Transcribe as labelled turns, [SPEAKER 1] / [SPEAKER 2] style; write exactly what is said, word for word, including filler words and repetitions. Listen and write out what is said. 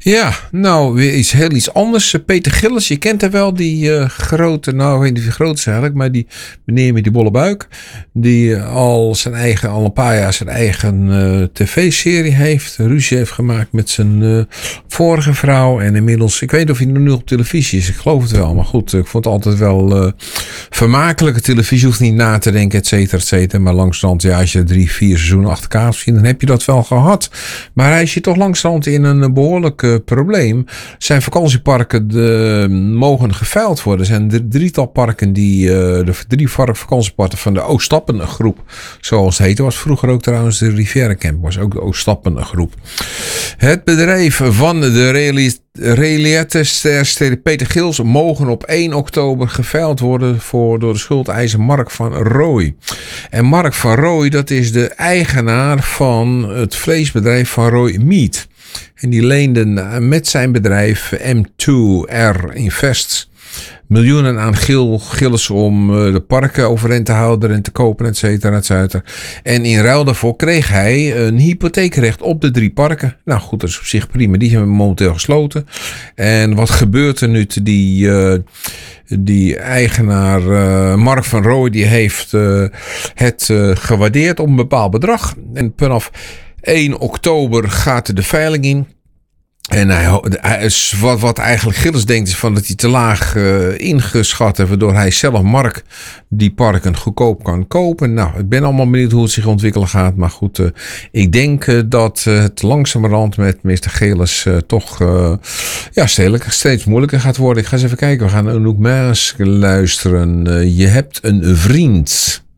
[SPEAKER 1] Ja, nou, weer iets heel iets anders. Peter Gillis, je kent hem wel, die uh, grote, nou, ik weet niet of hij groot is eigenlijk, maar die meneer met die bolle buik, die uh, al zijn eigen, al een paar jaar zijn eigen uh, tv-serie heeft, ruzie heeft gemaakt met zijn uh, vorige vrouw en inmiddels, ik weet niet of hij nu op televisie is, ik geloof het wel, maar goed, ik vond het altijd wel uh, vermakelijke televisie, hoeft niet na te denken, et cetera, et cetera, maar langzamerhand, ja, als je drie, vier seizoenen achter elkaar ziet, dan heb je dat wel gehad, maar hij is je toch langzamerhand in een behoorlijk uh, probleem. Zijn vakantieparken de, mogen geveild worden. Er zijn een drietal parken die uh, de drie vakantieparken van de Ooststappen groep, zoals het heette, was vroeger ook trouwens de Riviera Camp, was ook de Ooststappen groep. Het bedrijf van de realiteitster Peter Gillis mogen op één oktober geveild worden voor, door de schuldeiser Mark van Rooij. En Mark van Rooij, dat is de eigenaar van het vleesbedrijf Van Rooij Meat. En die leende met zijn bedrijf M twee R Invest miljoenen aan Gil, Gillis om de parken overeind te houden en te kopen, et cetera, et cetera. En in ruil daarvoor kreeg hij een hypotheekrecht op de drie parken. Nou goed, dat is op zich prima. Die zijn momenteel gesloten. En wat gebeurt er nu? Die, uh, die eigenaar uh, Mark van Rooij, die heeft uh, het uh, gewaardeerd op een bepaald bedrag. En vanaf één oktober gaat de veiling in. En hij, hij, wat, wat eigenlijk Gillis denkt is van dat hij te laag uh, ingeschat heeft, waardoor hij zelf Mark die parken goedkoop kan kopen. Nou, ik ben allemaal benieuwd hoe het zich ontwikkelen gaat. Maar goed, uh, ik denk uh, dat uh, het langzamerhand met mister Gillis uh, toch uh, ja, steeds, steeds moeilijker gaat worden. Ik ga eens even kijken. We gaan Anouk Maas luisteren. Uh, je hebt een vriend.